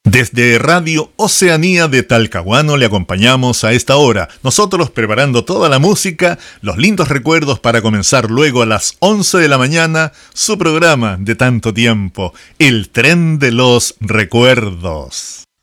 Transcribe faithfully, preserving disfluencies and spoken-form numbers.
Desde Radio Oceanía de Talcahuano le acompañamos a esta hora, nosotros preparando toda la música, los lindos recuerdos para comenzar luego a las once de la mañana su programa de tanto tiempo, El Tren de los Recuerdos.